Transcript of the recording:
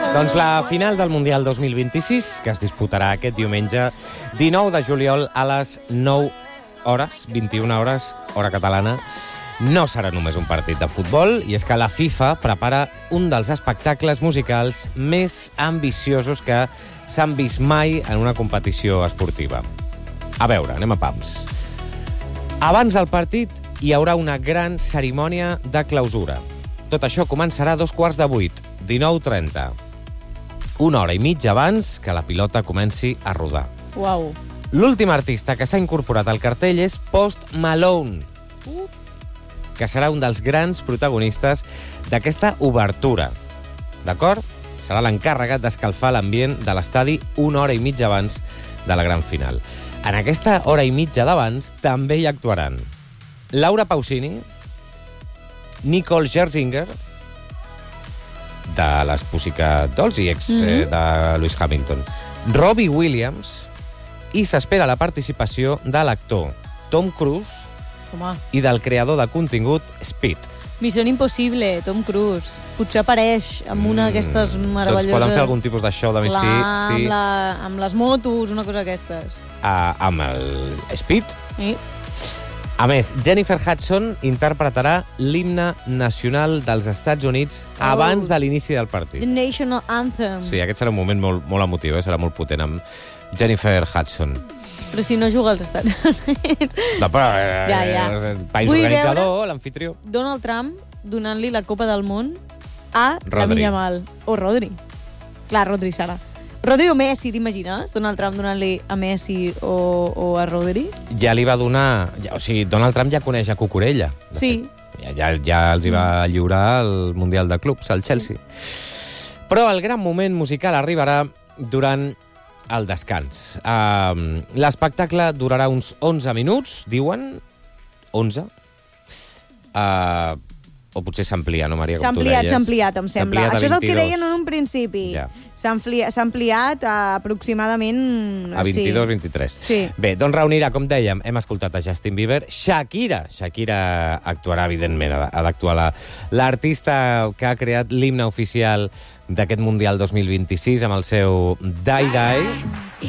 Doncs la final del Mundial 2026, que es disputarà aquest diumenge 19 de juliol a les 9 hores, 21 hores, hora catalana, no serà només un partit de futbol, i és que la FIFA prepara un dels espectacles musicals més ambiciosos que s'han vist mai en una competició esportiva. A veure, anem a pams. Abans del partit hi haurà una gran cerimònia de clausura. Tot això començarà a 7:15, 19:30. Una hora i mitja abans que la pilota comenci a rodar. Uau. L'últim artista que s'ha incorporat al cartell és Post Malone, que serà un dels grans protagonistes d'aquesta obertura. D'acord? Serà l'encarregat d'escalfar l'ambient de l'estadi una hora i mitja abans de la gran final. En aquesta hora i mitja d'abans també hi actuaran Laura Pausini, Nicole Scherzinger, de les Pussycat Dolls i ex de Lewis Hamilton, Robbie Williams, i s'espera la participació de l'actor Tom Cruise i del creador de contingut Speed. Missió Impossible, Tom Cruise. Potser apareix amb una d'aquestes meravelloses... Doncs poden fer algun tipus de show de més, sí. Amb les motos, una cosa d'aquestes. Amb el Speed. Sí. A més, Jennifer Hudson interpretarà l'himne nacional dels Estats Units abans de l'inici del partit. The National Anthem. Sí, aquest serà un moment molt emotiu, serà molt potent amb Jennifer Hudson. Però si no juga als Estats Units... No, però país organitzador, l'amfitrió. Donald Trump donant-li la Copa del Món a Lamine Yamal. O Rodri. Clar, Rodri serà. Rodri o Messi, t'imagines? Donald Trump donant-li a Messi o a Rodri? Ja li va donar... O sigui, Donald Trump ja coneix a Cucurella. Sí. Ja els hi va lliurar el Mundial de Clubs, al Chelsea. Sí. Però el gran moment musical arribarà durant el descans. L'espectacle durarà uns 11 minuts, diuen. 11. O potser s'amplia, no, Maria, com tu deies? S'ha ampliat, em sembla. Això és el que deien en un principi. Ja. S'ha ampliat aproximadament... A 22-23. Sí. Bé, doncs reunirà, com dèiem, hem escoltat a Justin Bieber, Shakira actuarà, evidentment, ha d'actuar l'artista que ha creat l'himne oficial d'aquest Mundial 2026 amb el seu Die Die.